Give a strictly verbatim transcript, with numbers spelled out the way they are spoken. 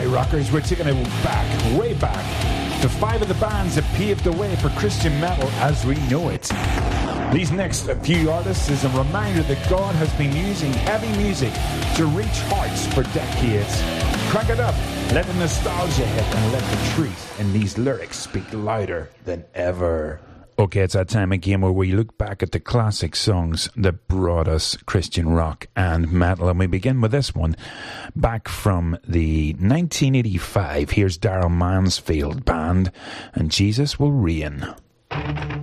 rockers, we're taking it back, way back, to five of the bands that paved the way for Christian metal as we know it. These next few artists is a reminder that God has been using heavy music to reach hearts for decades. Crank it up, let the nostalgia hit, and let the truth in these lyrics speak louder than ever. Okay, it's that time again where we look back at the classic songs that brought us Christian rock and metal. And we begin with this one, back from the nineteen eighty-five. Here's Daryl Mansfield Band, and Jesus Will Reign.